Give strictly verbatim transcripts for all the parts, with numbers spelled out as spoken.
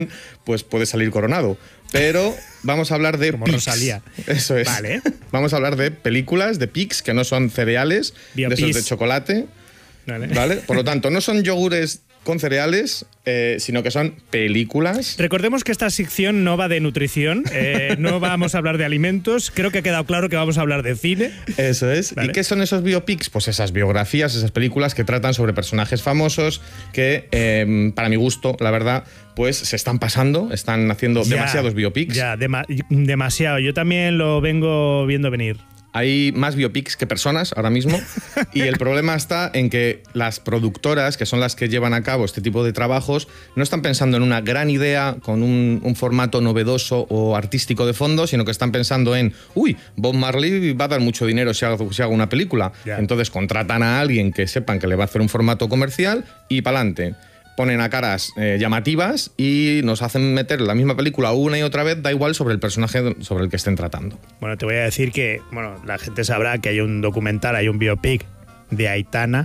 pues puede salir coronado. Pero vamos a hablar de Como pics. Rosalía. Eso es. Vale. Vamos a hablar de películas, de pics, que no son cereales, Biopis. de esos de chocolate. Vale. ¿Vale? Por lo tanto, no son yogures con cereales, eh, sino que son películas. Recordemos que esta sección no va de nutrición, eh, no vamos a hablar de alimentos, creo que ha quedado claro que vamos a hablar de cine. Eso es. Vale. ¿Y qué son esos biopics? Pues esas biografías, esas películas que tratan sobre personajes famosos que, eh, para mi gusto, la verdad, pues se están pasando, están haciendo Ya, demasiados biopics. Ya, dema- demasiado. Yo también lo vengo viendo venir. Hay más biopics que personas ahora mismo y el problema está en que las productoras, que son las que llevan a cabo este tipo de trabajos, no están pensando en una gran idea con un, un formato novedoso o artístico de fondo, sino que están pensando en, uy, Bob Marley va a dar mucho dinero si hago, si hago una película. Ya. Entonces contratan a alguien que sepan que le va a hacer un formato comercial y pa'lante. Ponen a caras eh, llamativas y nos hacen meter la misma película una y otra vez, da igual sobre el personaje sobre el que estén tratando. Bueno, te voy a decir que, bueno, la gente sabrá que hay un documental, hay un biopic de Aitana.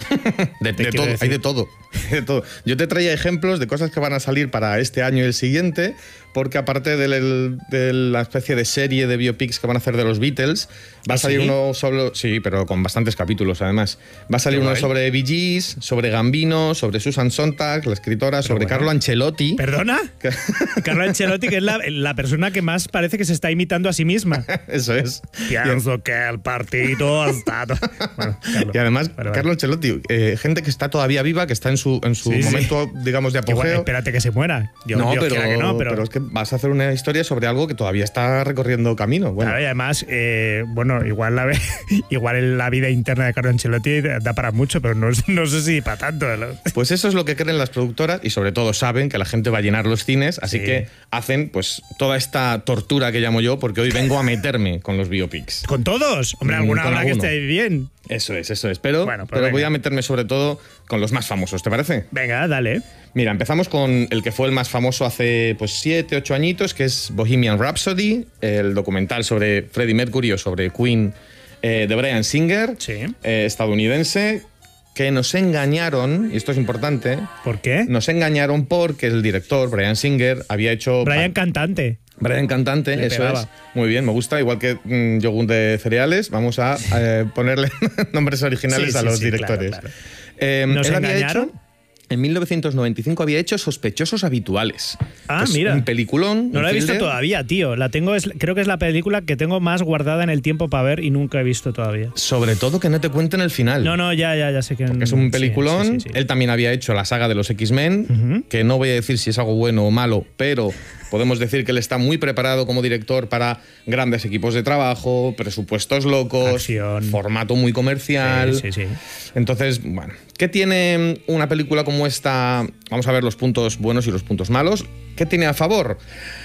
De, Te de quiero todo, decir. hay de todo, de todo. Yo te traía ejemplos de cosas que van a salir para este año y el siguiente, porque aparte del- el- de la especie de serie de biopics que van a hacer de los Beatles, va ¿Ah, a salir sí? uno sobre... Sí, pero con bastantes capítulos además. Va a salir Qué uno guay. sobre Bee Gees, sobre Gambino, sobre Susan Sontag, la escritora, sobre bueno. Carlo Ancelotti. ¿Perdona? Carlo Ancelotti, que es la, la persona que más parece que se está imitando a sí misma. Eso es. Pienso que el partido ha estado... Bueno, Carlo. Y además, Vale, vale. Carlo Ancelotti, eh, gente que está todavía viva, que está en su, en su Sí, sí. momento, digamos, de Igual, apogeo. espérate que se muera. Yo, no, Dios pero, quiera que no, pero, pero es que vas a hacer una historia sobre algo que todavía está recorriendo camino. Bueno, Claro, y además, eh, bueno, igual la, igual la vida interna de Carlo Ancelotti da para mucho, pero no, no sé si para tanto. ¿No? pues eso es lo que creen las productoras y sobre todo saben que la gente va a llenar los cines, así Sí. que hacen pues toda esta tortura que llamo yo, porque hoy vengo a meterme con los biopics. ¿Con todos? Hombre, Mm, alguna con habrá que alguno. esté bien. Eso es, eso es. Pero, Bueno, pues pero venga. voy a meterme sobre todo con los más famosos, ¿te parece? Venga, dale. Mira, empezamos con el que fue el más famoso hace pues siete, ocho añitos, que es Bohemian Rhapsody, el documental sobre Freddie Mercury o sobre Queen eh, de Bryan Singer, Sí. eh, estadounidense, que nos engañaron, y esto es importante, ¿Por qué? nos engañaron porque el director, Bryan Singer, había hecho... Brian Cantante. Brian Cantante, Le eso pegaba. es. Muy bien, me gusta. Igual que mm, yogur de cereales, vamos a eh, ponerle nombres originales Sí, a sí, los sí, directores. claro, claro. Eh, ¿Nos él había engañaron? hecho, en mil novecientos noventa y cinco había hecho Sospechosos Habituales. Ah, que es mira. un peliculón. No un la he visto thriller. todavía, tío. La tengo, es, creo que es la película que tengo más guardada en el tiempo para ver y nunca he visto todavía. Sobre todo que no te cuenten el final. No, no, ya, ya, ya sé que... Que es un sí, peliculón. sí, sí, sí. Él también había hecho la saga de los X-Men, Ujú. que no voy a decir si es algo bueno o malo, pero podemos decir que él está muy preparado como director para grandes equipos de trabajo, presupuestos locos, Acción. formato muy comercial. Sí, sí, sí. Entonces, bueno, ¿qué tiene una película como esta? Vamos a ver los puntos buenos y los puntos malos. ¿Qué tiene a favor?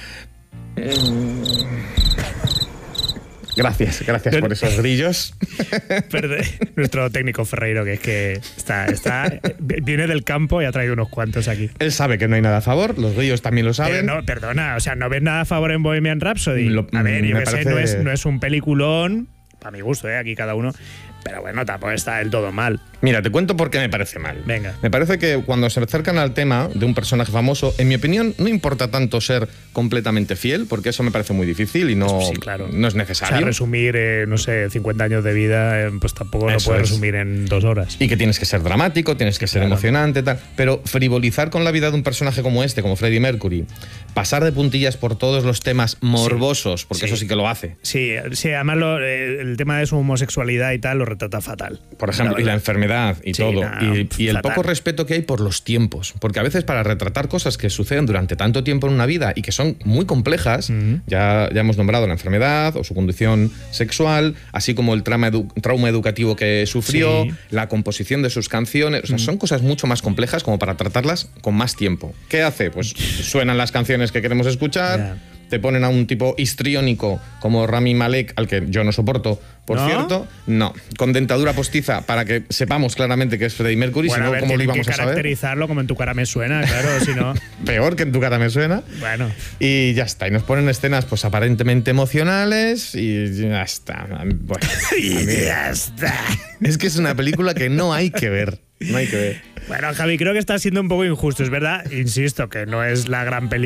Mm. Gracias, gracias por esos grillos. Perde- Nuestro técnico Ferreiro, que es que está, está, viene del campo y ha traído unos cuantos aquí. Él sabe que no hay nada a favor, los grillos también lo Pero saben. no, perdona, o sea, ¿no ves nada a favor en Bohemian Rhapsody? Lo- a ver, yo me que sé, parece- no es, no es un peliculón, para mi gusto, ¿eh? Aquí cada uno, pero bueno, tampoco está del todo mal. Mira, te cuento por qué me parece mal. Venga. Me parece que cuando se acercan al tema de un personaje famoso, en mi opinión, no importa tanto ser completamente fiel, porque eso me parece muy difícil y no, Sí, claro. no es O sea, necesario. resumir, eh, no sé, cincuenta años de vida, eh, pues tampoco lo Eso puedes es. resumir en dos horas. Y que tienes que ser dramático, tienes que ser claro. emocionante, tal. Pero frivolizar con la vida de un personaje como este, como Freddie Mercury, pasar de puntillas por todos los temas morbosos, porque Sí. eso sí que lo hace. Sí, sí, además lo- eh, el tema de su homosexualidad y tal lo retrata fatal. Por ejemplo, y la enfermedad y Sí, todo. no, y, y el fatal. poco respeto que hay por los tiempos. Porque a veces para retratar cosas que suceden durante tanto tiempo en una vida y que son muy complejas, Ujú. ya, ya hemos nombrado la enfermedad o su condición sexual, así como el trauma, edu- trauma educativo que sufrió, Sí. la composición de sus canciones. O sea, son cosas mucho más complejas como para tratarlas con más tiempo. ¿Qué hace? Pues suenan las canciones que queremos escuchar. Ya. Te ponen a un tipo histriónico como Rami Malek, al que yo no soporto, por ¿No? cierto. No, con dentadura postiza para que sepamos claramente que es Freddie Mercury, Bueno, si a no, ver, ¿cómo lo tienen íbamos que a saber? caracterizarlo como en tu cara me suena, claro, si no... Peor que en tu cara me suena. Bueno, Y ya está. Y nos ponen escenas pues aparentemente emocionales y ya está. Bueno, y a mí- ya está. es que es una película que no hay que ver. No hay que ver. Bueno, Javi, creo que está siendo un poco injusto, es verdad, insisto, que no es la gran película.